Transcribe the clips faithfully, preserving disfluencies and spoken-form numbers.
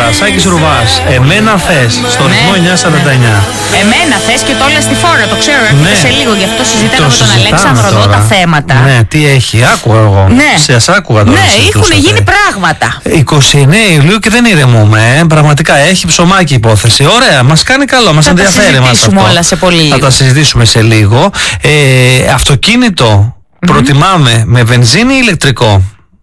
Σάκης Ρουβάς. Εμένα θες. Στο Ναι, ρυθμό εννιά σαράντα εννιά. ναι. Εμένα θες και το όλα στη φόρα, το ξέρω. Έρχεται Ναι. σε λίγο, γι' αυτό συζητάμε Το με τον συζητάμε Αλέξανδρο εδώ τώρα. τα θέματα. Ναι, τι έχει, άκουγα εγώ. Ναι. Σε σ' άκουγα τώρα. Ναι, συζητούσατε. έχουν γίνει πράγματα. είκοσι εννέα Ιουλίου και δεν ηρεμούμε, ε. Πραγματικά έχει ψωμάκι υπόθεση. Ωραία, μας κάνει καλό, μας Θα τα ενδιαφέρει μας συζητήσουμε αυτό. όλα σε πολύ λίγο. Θα τα συζητήσουμε σε λίγο. Ε, αυτοκίνητο προτιμάμε με βενζίνη ή ηλεκτρικό?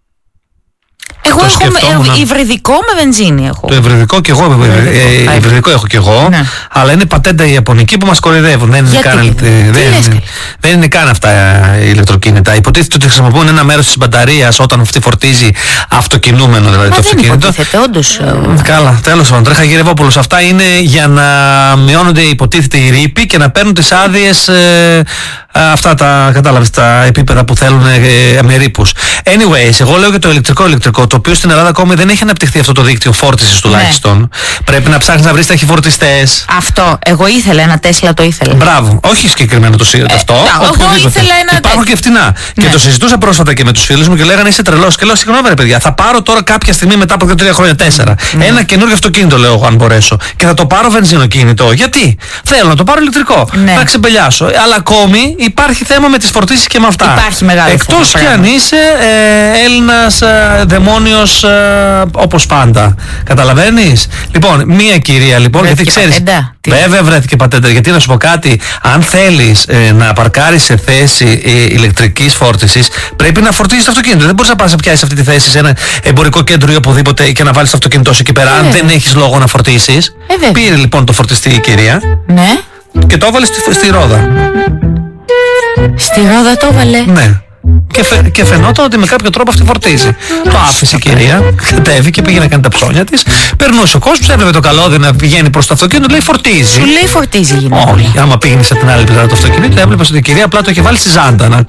Εγώ Το έχω σκεφτόμουν. με- υβριδικό με βενζίνη. Έχω. Το υβριδικό και εγώ, Υβριδικό. ε, υβριδικό έχω και εγώ, Ναι. αλλά είναι πατέντα η ιαπωνική που μας κοροϊδεύουν. Δεν είναι, Γιατί? καν, Τι δεν, λες, καλέ? δεν είναι καν αυτά οι ηλεκτροκίνητα. Υποτίθεται ότι χρησιμοποιούν ένα μέρος της μπαταρίας όταν αυτή φορτίζει αυτοκινούμενο, δηλαδή Μα το δεν αυτοκίνητο. υποτίθεται, όντως. ε, Καλά, τέλος πάντων. Τρέχα Γερεβόπουλος. Αυτά είναι για να μειώνονται υποτίθεται οι ρήποι και να παίρνουν τις άδειες, ε, αυτά τα, κατάλαβες, τα επίπεδα που θέλουν ε, με ρήπους. Anyways, εγώ λέω για το ηλεκτρικό ηλεκτρικό, το οποίο στην Ελλάδα ακόμη δεν έχει αναπτυχθεί αυτό το δίκτυο φόρτισης τουλάχιστον. Πρέπει να ψάχνεις να βρεις ταχυφορτιστές. Αυτό. Εγώ ήθελα ένα Τέσλα, το ήθελα. Μπράβο, όχι συγκεκριμένο το σύνολο αυτό. να, εγώ οποιοδήποτε. ήθελα ένα Υπάρχουν τέτοιο. και φτηνά. Ναι. Και το συζητούσα πρόσφατα και με τους φίλους μου και λέγανε είσαι τρελός. Και λέω συγγνώμη ρε παιδιά, θα πάρω τώρα κάποια στιγμή μετά από δύο τρία χρόνια, τέσσερα. Ναι. Ένα καινούργιο αυτοκίνητο λέω εγώ αν μπορέσω. Και θα το πάρω βενζινοκίνητο. Γιατί? Θέλω να το πάρω ηλεκτρικό. Ναι. Να ξεμπελιάσω. Αλλά ακόμη υπάρχει θέμα με τις φορτίσεις και με αυτά. Υπάρχει μεγάλο Εκτός θέμα, κι αν πράγμα. είσαι ε, Έλληνας ε, δαιμόνιος ε, όπως πάντα. Καταλαβαίνεις? Λοιπόν, μία κυρία λοιπόν, Βρέθηκε γιατί ξέρεις. πατέντα? Τι? Βέβαια βρέθηκε πατέντα. Γιατί να σου πω κάτι, αν θέλεις ε, να παρκάρεις σε θέση ε, ηλεκτρικής φόρτισης, πρέπει να φορτίσεις το αυτοκίνητο. Δεν μπορείς να πας να πιάσεις αυτή τη θέση σε ένα εμπορικό κέντρο ή οπουδήποτε και να βάλεις το αυτοκίνητό σου εκεί πέρα, αν βέβαια. δεν έχεις λόγο να φορτίσεις. Ε, βέβαια. Πήρε λοιπόν το φορτιστή η κυρία Ναι. και το έβαλε στη, στη ρόδα. Στη ρόδα το έβαλε. Ναι. Και, φε, και φαινόταν ότι με κάποιο τρόπο αυτή φορτίζει. Το άφησε η κυρία, κατέβηκε, πήγε να κάνει τα ψώνια της. Περνούσε ο κόσμος, έβλεπε το καλώδιο να πηγαίνει προς το αυτοκίνητο, λέει φορτίζει. Σου λέει φορτίζει γυναίκα. Όχι, άμα πήγαινε από την άλλη πλευρά του αυτοκίνητου, έβλεπε ότι η κυρία απλά το είχε βάλει στη ζάντα. Να...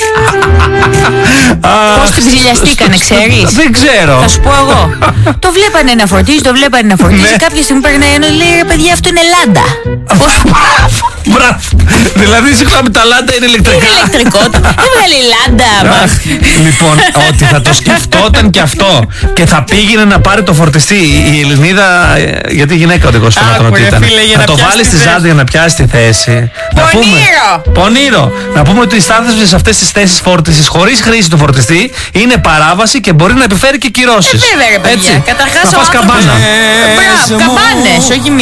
Πώς την ψηλιαστήκανε, ξέρεις? Δεν ξέρω. Θα σου πω εγώ. Το βλέπανε να φορτίζει, το βλέπανε να φορτίζει. Ναι. Κάποια στιγμή περνάει ένα, λέει ρε παιδιά, αυτό είναι λάντα. Μπράβο. Δηλαδή, συγγνώμη, τα λάντα είναι ηλεκτρικά. Είναι ηλεκτρικό. Έβγαλε λάντα μας. Αχ, λοιπόν, ότι θα το σκεφτόταν και αυτό και θα πήγαινε να πάρει το φορτιστή η Ελληνίδα, ε, γιατί γυναίκα οδηγός φαινόταν Άκου, ότι ρε ήταν. φίλε, για Θα να το πιάσει βάλει τη στη θέση. ζάντα για να πιάσει τη θέση. Να πούμε- Πονήρο. Πονήρο. Να πούμε ότι η στάθμευση σε αυτές τις θέσεις φόρτισης χωρίς χρήση του φορτιστή είναι παράβαση και μπορεί να επιφέρει και κυρώσεις. Ε, βέβαια ρε παιδιά. Έτσι. Καταρχάς Να ο φας άνθρωπος- καμπάνα. Ε, Μπράβο, καμπάνες, όχι